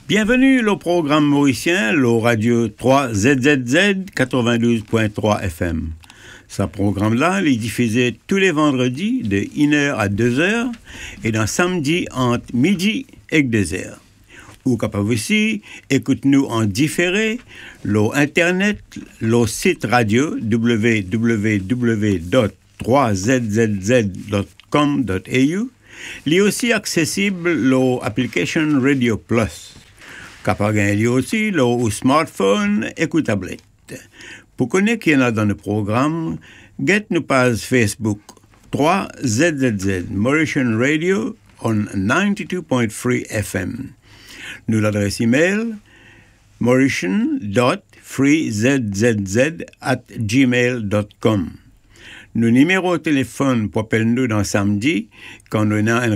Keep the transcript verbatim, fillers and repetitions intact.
Bienvenue au programme mauricien, le radio trois Z Z Z quatre-vingt-douze point trois F M. Ce programme-là, il est diffusé tous les vendredis de une heure à deux heures et dans samedi entre midi et deux heures. Ou capable aussi, écoute-nous en différé, le internet, le site radio w w w point trois z z z point com point a u. Il est aussi accessible l'application Radio Plus. Capable gagner aussi le smartphone et tablette. Pour connaître qui y en a dans le programme, get nous page Facebook trois Z Z Z Mauritian Radio on ninety-two point three F M. Nous l'adresse email mauritian dot free z z z at gmail dot com. Nos numéros de téléphone pour appeler nous dans samedi quand on a un